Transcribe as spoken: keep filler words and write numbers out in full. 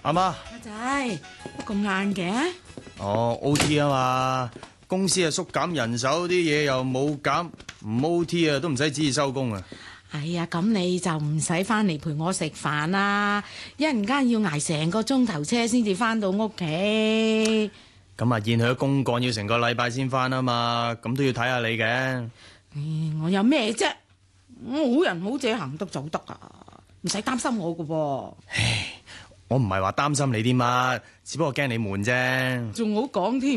阿媽， 阿仔，乜咁晏嘅？ 哦 O T 啊嘛，公司啊縮減人手，啲嘢又冇減，唔 O T 啊都唔使旨意收工啊。 哎呀，咁你就唔使翻嚟陪我食飯啦，一陣間要挨成個鐘頭車先至翻到屋企。 咁啊，燕佢公幹要成個禮拜先翻啊嘛，咁都要睇下你嘅。 唉，我有咩啫？我好人好姐行得走得啊，唔使擔心我噶噃。 唉，我唔係話擔心你啲乜，只不過驚你悶啫。 仲好講添。